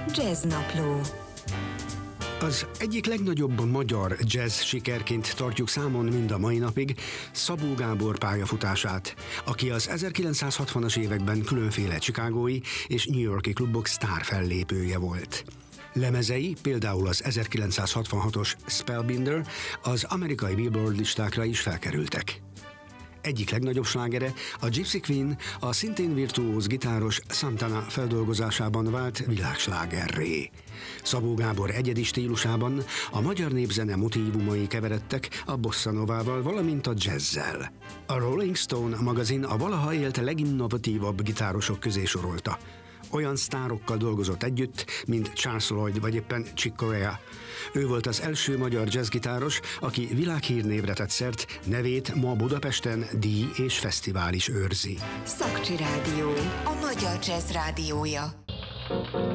Jazznapló. Az egyik legnagyobb magyar jazz sikerként tartjuk számon mind a mai napig Szabó Gábor pályafutását, aki az 1960-as években különféle chicagói és New York-i klubok sztárfellépője volt. Lemezei, például az 1966-os Spellbinder, az amerikai Billboard listákra is felkerültek. Egyik legnagyobb slágere, a Gypsy Queen, a szintén virtuóz gitáros Santana feldolgozásában vált világslágerré. Szabó Gábor egyedi stílusában a magyar népzene motívumai keveredtek a bossa-novával, valamint a jazzzel. A Rolling Stone magazin a valaha élt leginnovatívabb gitárosok közé sorolta. Olyan sztárokkal dolgozott együtt, mint Charles Lloyd vagy éppen Chick Corea. Ő volt az első magyar jazzgitáros, aki világhírnévre tett szert, nevét ma Budapesten díj és fesztivál is őrzi. Szakcsi Rádió, a magyar jazz rádiója.